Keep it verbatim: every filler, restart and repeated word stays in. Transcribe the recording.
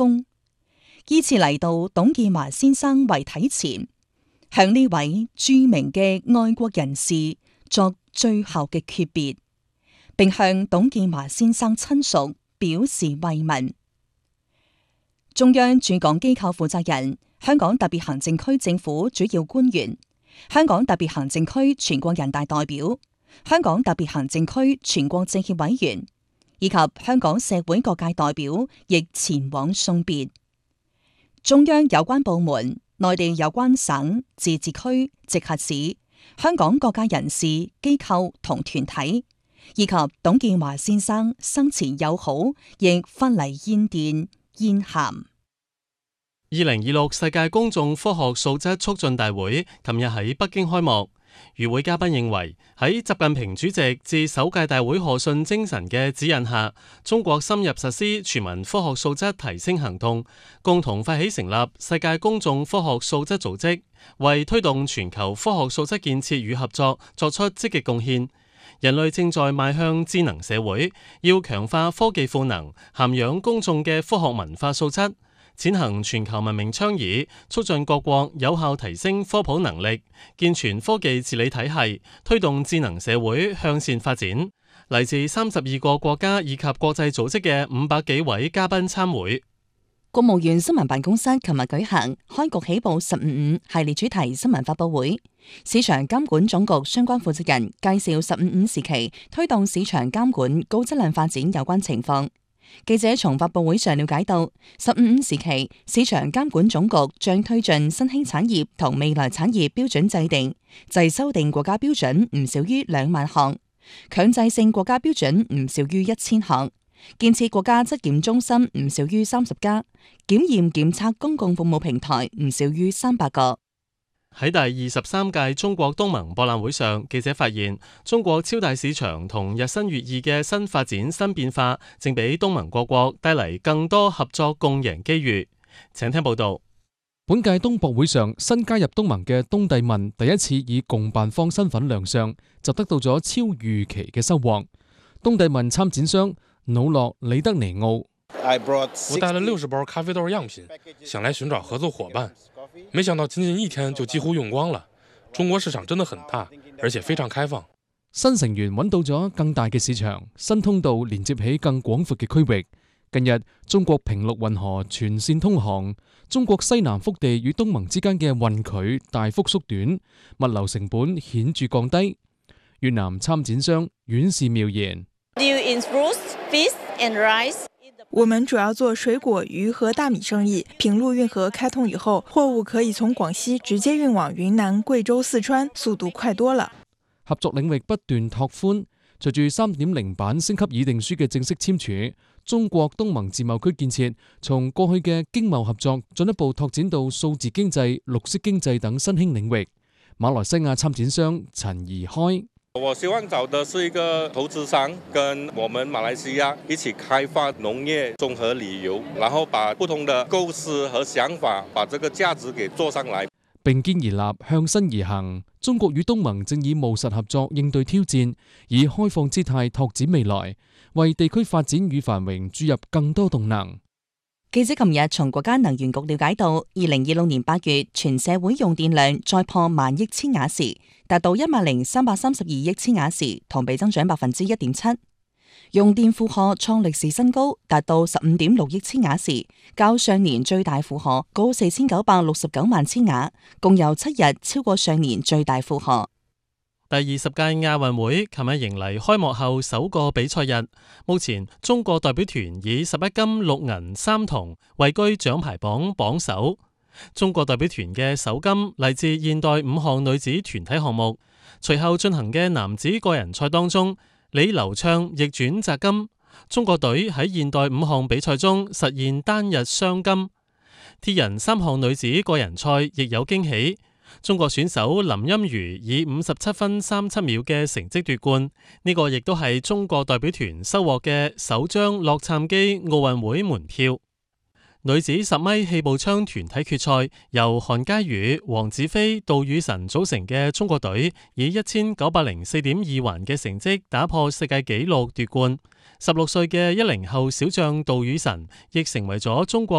躬，依次嚟到董建華先生遺體前，向呢位著名嘅愛國人士作最後嘅訣別，並向董建華先生親屬表示慰問。中央駐港機構負責人、香港特別行政區政府主要官員、香港特別行政區全國人大代表、香港特別行政區全國政協委員以及香港社會各界代表亦前往送別。中央有關部門、內地有關省、自治區、直轄市、香港各界人士、機構同團體，以及董建華先生生前友好，亦發嚟唁電、唁函。 二零二六世界公眾科學素質促進大會琴日喺北京開幕。與會嘉賓認為，喺習近平主席致首屆大會賀信精神嘅指引下，中國深入實施全民科學素質提升行動，共同發起成立世界公眾科學素質組織，為推動全球科學素質建設與合作作出積極貢獻。人類正在邁向智能社會，要強化科技賦能，涵養公眾嘅科學文化素質，踐行全球文明倡議，促進各國有效提升科普能力，健全科技治理體系，推動智能社會向善發展。嚟自三十二個國家以及國際組織嘅五百幾位嘉賓參會。 國務院新聞辦公室琴日舉行開局起步十五五系列主題新聞發佈會，市場監管總局相關負責人介紹十五五時期推動市場監管高質量發展有關情況。記者從發佈會上了解到，十五五時期市場監管總局將推進新興產業同未來產業標準制定，制修訂國家標準唔少於兩萬項，強制性國家標準唔少於一千項，建設國家質檢中心唔少於三十家，檢驗檢測公共服務平台唔少於三百個。 喺第二十三屆中國東盟博覽會上，記者發現中國超大市場同日新月異嘅新發展新變化，正俾東盟各國帶嚟更多合作共贏機遇。請聽報道。 本屆東博會上，新加入東盟嘅東帝汶第一次以共辦方身份亮相，就得到咗超預期嘅收穫。東帝汶參展商努諾里德尼奧， 我帶了六十包咖啡豆樣品，想來尋找合作夥伴。沒想到僅僅一天就幾乎用光了。中國市場真的很大，而且非常開放。 新成員揾到咗更大嘅市場，新通道連接起更廣闊嘅區域。近日，中國平陸運河全線通航，中國西南腹地與東盟之間嘅運距大幅縮短，物流成本顯著降低。越南參展商阮氏妙言， 我們主要做水果、魚和大米生意。平陸運河開通以後，貨物可以從廣西直接運往雲南、貴州、四川，速度快多了。 合作領域不斷拓寬，隨住三點零版升級議定書嘅正式簽署，中國東盟自貿區建設從過去嘅經貿合作進一步拓展到數字經濟、綠色經濟等新興領域。馬來西亞參展商陳怡開， 我希望找的是一個投資商，跟我們馬來西亞一起開發農業綜合旅遊，然後把不同的構思和想法，把這個價值給做上來。 並肩而立，向新而行。中國與東盟正以務實合作應對挑戰，以開放姿態拓展未來，為地區發展與繁榮注入更多動能。 記者琴日從國家能源局了解到，二零二六年八月全社會用電量再破萬億千瓦時，達到一萬零三百三十二億千瓦時，同比增長百分之一點七。用電負荷創歷史新高，達到十五點六億千瓦時，較上年最大負荷高四千九百六十九萬千瓦，共有七日超過上年最大負荷。 第二十屆亞運會琴日迎嚟開幕後首個比賽日，目前中國代表團以十一金六銀三銅位居獎牌榜榜首。中國代表團嘅首金嚟自現代五項女子團體項目，隨後進行嘅男子個人賽當中，李流暢逆轉摘金，中國隊喺現代五項比賽中實現單日雙金。鐵人三項女子個人賽亦有驚喜。中國選手林昕瑜以五十七分三七秒嘅成績奪冠，呢個亦都係中國代表團收穫嘅首張洛杉磯奧運會門票。女子十米氣步槍團體決賽，由韓佳宇、黃子飛、杜宇晨組成嘅中國隊以一千九百零四點二環嘅成績打破世界紀錄奪冠。十六歲嘅一零後小將杜宇晨亦成為咗中國